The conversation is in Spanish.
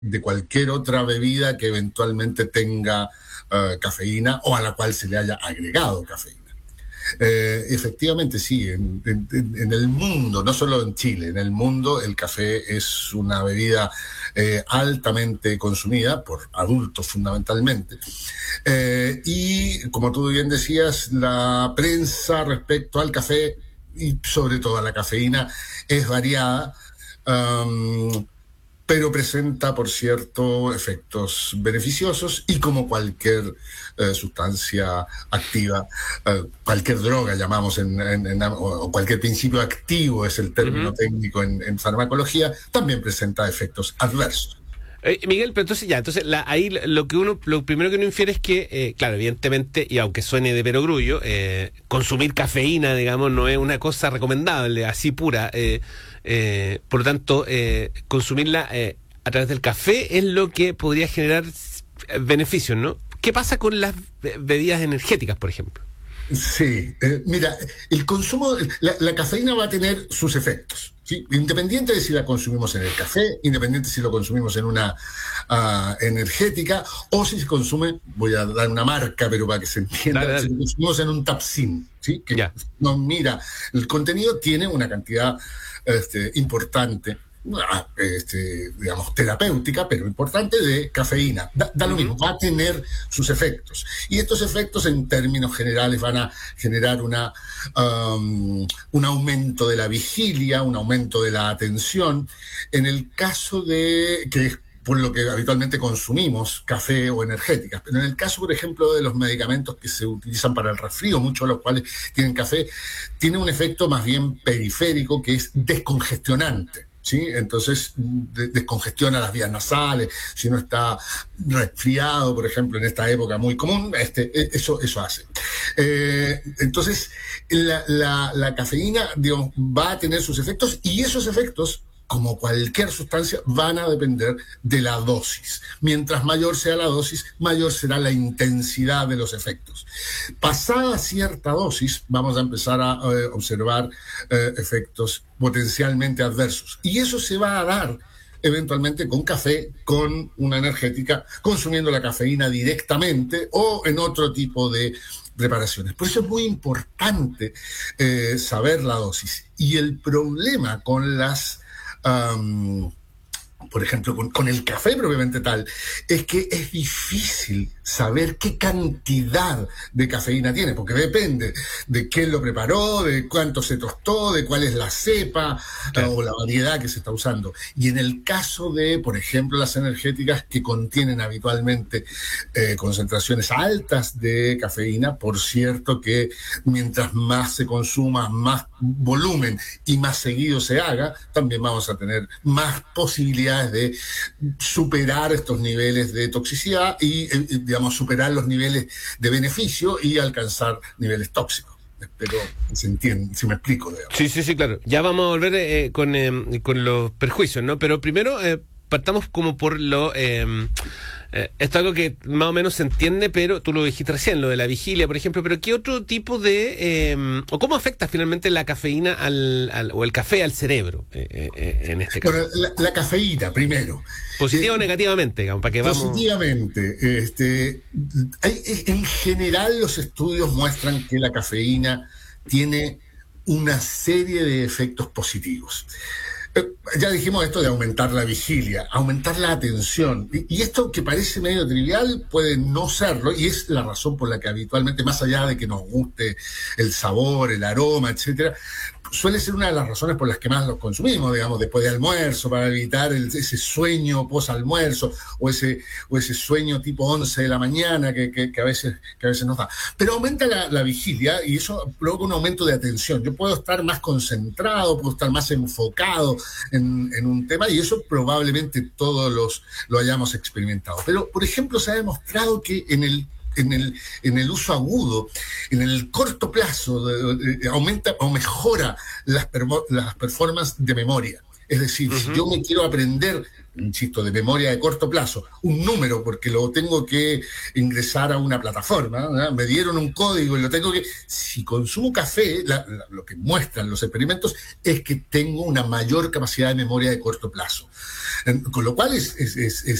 de cualquier otra bebida que eventualmente tenga cafeína o a la cual se le haya agregado cafeína. Efectivamente, sí, en el mundo, no solo en Chile, en el mundo el café es una bebida altamente consumida por adultos fundamentalmente. Y como tú bien decías, la prensa respecto al café y sobre todo a la cafeína es variada. Pero presenta, por cierto, efectos beneficiosos y como cualquier sustancia activa, cualquier droga, llamamos, o cualquier principio activo es el término técnico en farmacología, también presenta efectos adversos. Miguel, pero entonces ahí lo primero que uno infiere es que, claro, evidentemente, y aunque suene de perogrullo, consumir cafeína, digamos, no es una cosa recomendable, así pura. Por lo tanto, consumirla a través del café es lo que podría generar beneficios, ¿no? ¿Qué pasa con las bebidas energéticas, por ejemplo? Sí, mira, el consumo, la cafeína va a tener sus efectos, ¿sí? Independiente de si la consumimos en el café, independiente si lo consumimos en una energética o si se consume, voy a dar una marca, pero para que se entienda, Dale. si lo consumimos en un Tapsin, ¿sí? Que Ya. no, mira, el contenido tiene una cantidad importante, digamos, terapéutica, pero importante de cafeína. Da lo mismo, va a tener sus efectos. Y estos efectos, en términos generales, van a generar un aumento de la vigilia, un aumento de la atención. En el caso de, que es por lo que habitualmente consumimos café o energéticas. Pero en el caso, por ejemplo, de los medicamentos que se utilizan para el resfrío, muchos de los cuales tienen café, tiene un efecto más bien periférico que es descongestionante. ¿Sí? Entonces descongestiona las vías nasales, si uno está resfriado, por ejemplo, en esta época muy común, eso hace. Entonces, la cafeína, digamos, va a tener sus efectos y esos efectos, como cualquier sustancia, van a depender de la dosis. Mientras mayor sea la dosis, mayor será la intensidad de los efectos. Pasada cierta dosis, vamos a empezar a observar efectos potencialmente adversos. Y eso se va a dar eventualmente con café, con una energética, consumiendo la cafeína directamente o en otro tipo de preparaciones. Por eso es muy importante saber la dosis. Y el problema con las por ejemplo, con el café propiamente tal, es que es difícil saber qué cantidad de cafeína tiene, porque depende de quién lo preparó, de cuánto se tostó, de cuál es la cepa, claro, o la variedad que se está usando. Y en el caso de, por ejemplo, las energéticas que contienen habitualmente concentraciones altas de cafeína, por cierto que mientras más se consuma, más volumen y más seguido se haga, también vamos a tener más posibilidades de superar estos niveles de toxicidad y, digamos, superar los niveles de beneficio y alcanzar niveles tóxicos. Espero que se entienda, si me explico. Digamos. Sí, claro. Ya vamos a volver con los perjuicios, ¿no? Pero primero partamos como por lo... esto es algo que más o menos se entiende, pero tú lo dijiste recién, lo de la vigilia, por ejemplo, pero ¿qué otro tipo de... o cómo afecta finalmente la cafeína o el café al cerebro en este caso? Bueno, la cafeína, primero. ¿Positiva o negativamente, digamos, para que vamos... Positivamente. En general los estudios muestran que la cafeína tiene una serie de efectos positivos. Ya dijimos esto de aumentar la vigilia, aumentar la atención. Y esto que parece medio trivial puede no serlo, y es la razón por la que habitualmente, más allá de que nos guste el sabor, el aroma, etcétera, suele ser una de las razones por las que más los consumimos, digamos, después de almuerzo, para evitar ese sueño post-almuerzo o ese sueño tipo 11 de la mañana que a veces nos da. Pero aumenta la vigilia y eso provoca un aumento de atención. Yo puedo estar más concentrado, puedo estar más enfocado en un tema y eso probablemente todos lo hayamos experimentado. Pero, por ejemplo, se ha demostrado que en el uso agudo, en el corto plazo, aumenta o mejora las performances de memoria. Es decir, si yo me quiero aprender, insisto, de memoria de corto plazo, un número, porque lo tengo que ingresar a una plataforma, ¿verdad? Me dieron un código y lo tengo que... Si consumo café, lo que muestran los experimentos es que tengo una mayor capacidad de memoria de corto plazo. Con lo cual es